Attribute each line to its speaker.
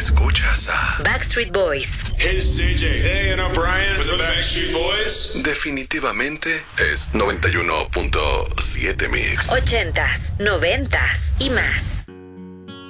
Speaker 1: Escuchas a
Speaker 2: Backstreet Boys.
Speaker 3: Hey, it's CJ. Hey, and I'm Brian with the Backstreet Boys.
Speaker 1: Definitivamente es 91.7 Mix.
Speaker 2: 80s, 90s y más.